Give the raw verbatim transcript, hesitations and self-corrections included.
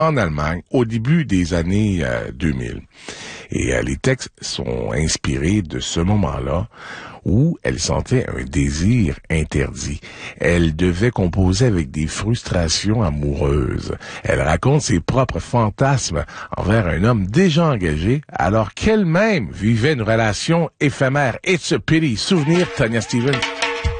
en Allemagne au début des années euh, deux mille. Et euh, les textes sont inspirés de ce moment-là où elle sentait un désir interdit. Elle devait composer avec des frustrations amoureuses. Elle raconte ses propres fantasmes envers un homme déjà engagé alors qu'elle-même vivait une relation éphémère. It's a pity. Souvenir, Tanya Stephens.